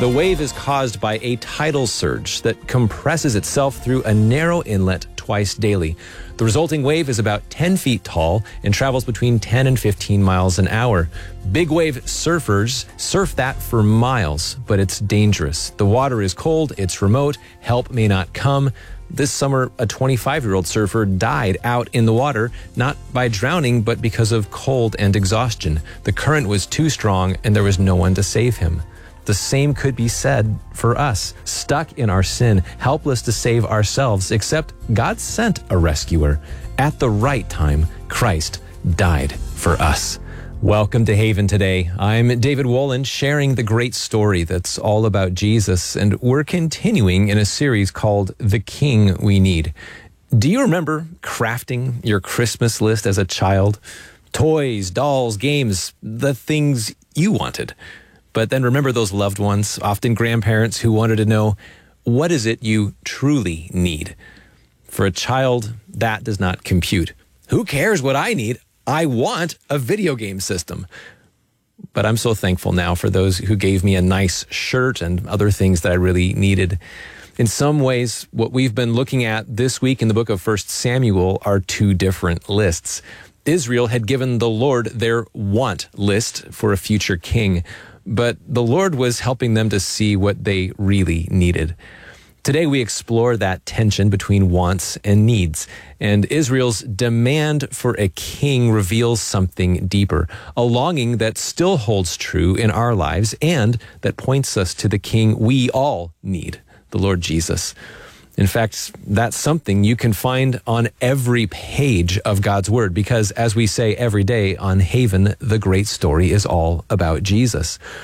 The wave is caused by a tidal surge that compresses itself through a narrow inlet twice daily. The resulting wave is about 10 feet tall and travels between 10 and 15 miles an hour. Big wave surfers surf that for miles, but it's dangerous. The water is cold, it's remote, help may not come. This summer, a 25-year-old surfer died out in the water, not by drowning, but because of cold and exhaustion. The current was too strong and there was no one to save him. The same could be said for us, stuck in our sin, helpless to save ourselves, except God sent a rescuer. At the right time, Christ died for us. Welcome to Haven today. I'm David Wolin, sharing the great story that's all about Jesus, and we're continuing in a series called The King We Need. Do you remember crafting your Christmas list as a child? Toys, dolls, games, the things you wanted. But then remember those loved ones, often grandparents, who wanted to know, what is it you truly need? For a child, that does not compute. Who cares what I need? I want a video game system. But I'm so thankful now for those who gave me a nice shirt and other things that I really needed. In some ways, what we've been looking at this week in the book of 1 Samuel are two different lists. Israel had given the Lord their want list for a future king, but the Lord was helping them to see what they really needed. Today, we explore that tension between wants and needs, and Israel's demand for a king reveals something deeper, a longing that still holds true in our lives and that points us to the king we all need, the Lord Jesus. In fact, that's something you can find on every page of God's Word, because as we say every day on Haven, the great story is all about Jesus.